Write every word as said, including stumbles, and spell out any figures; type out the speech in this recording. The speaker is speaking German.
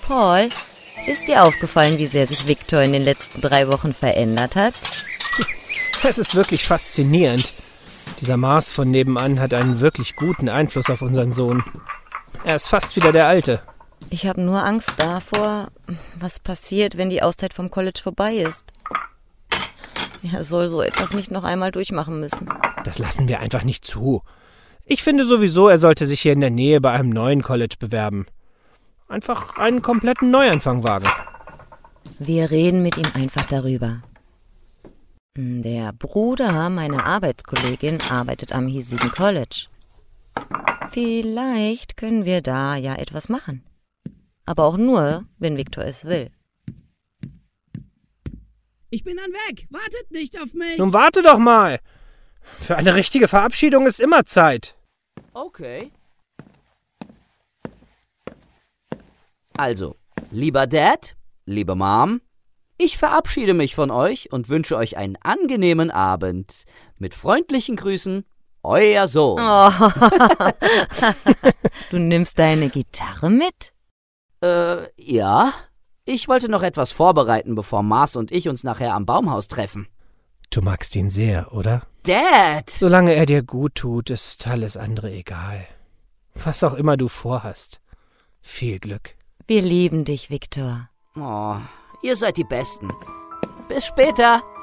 Paul, ist dir aufgefallen, wie sehr sich Victor in den letzten drei Wochen verändert hat? Es ist wirklich faszinierend. Dieser Mars von nebenan hat einen wirklich guten Einfluss auf unseren Sohn. Er ist fast wieder der Alte. Ich habe nur Angst davor, was passiert, wenn die Auszeit vom College vorbei ist. Er soll so etwas nicht noch einmal durchmachen müssen. Das lassen wir einfach nicht zu. Ich finde sowieso, er sollte sich hier in der Nähe bei einem neuen College bewerben. Einfach einen kompletten Neuanfang wagen. Wir reden mit ihm einfach darüber. Der Bruder meiner Arbeitskollegin arbeitet am hiesigen College. Vielleicht können wir da ja etwas machen. Aber auch nur, wenn Victor es will. Ich bin dann weg. Wartet nicht auf mich. Nun warte doch mal. Für eine richtige Verabschiedung ist immer Zeit. Okay. Also, lieber Dad, liebe Mom, ich verabschiede mich von euch und wünsche euch einen angenehmen Abend. Mit freundlichen Grüßen, euer Sohn. Oh. Du nimmst deine Gitarre mit? Äh, ja. Ich wollte noch etwas vorbereiten, bevor Mars und ich uns nachher am Baumhaus treffen. Du magst ihn sehr, oder? Dad! Solange er dir gut tut, ist alles andere egal. Was auch immer du vorhast. Viel Glück. Wir lieben dich, Victor. Oh, ihr seid die Besten. Bis später.